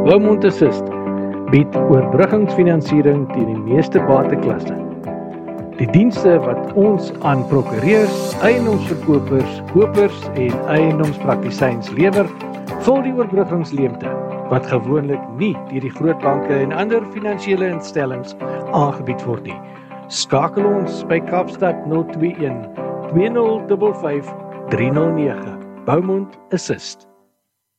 Beaumont Assist bied oorbruggingsfinansiering teen die meeste bateklasse. Die dienste wat ons aan prokureurs, eiendomsverkopers, kopers en eiendomspraktisyns lewer, vul die oorbruggingsleemte wat gewoonlik nie deur die groot banke en ander finansiële instellings aangebied word nie. Skakel ons by Kaapstad 021 2055 309. Beaumont Assist.